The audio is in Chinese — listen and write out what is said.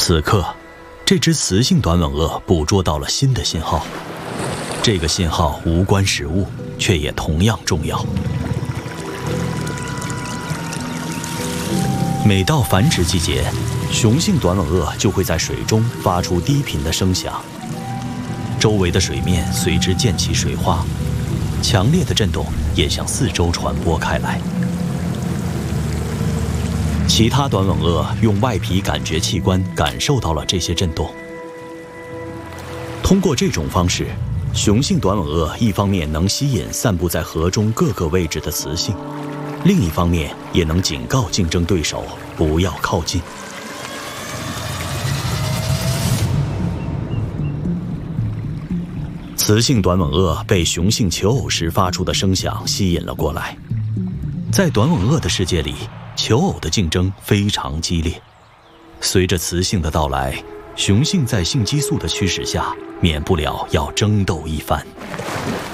此刻，这只雌性短吻鳄捕捉到了新的信号，这个信号无关食物，却也同样重要。每到繁殖季节，雄性短吻鳄就会在水中发出低频的声响，周围的水面随之溅起水花，强烈的震动也向四周传播开来。其他短吻鳄用外皮感觉器官感受到了这些震动。通过这种方式，雄性短吻鳄一方面能吸引散布在河中各个位置的雌性，另一方面也能警告竞争对手不要靠近。雌性短吻鳄被雄性求偶时发出的声响吸引了过来。在短吻鳄的世界里，求偶的竞争非常激烈。随着雌性的到来，雄性在性激素的驱使下，免不了要争斗一番。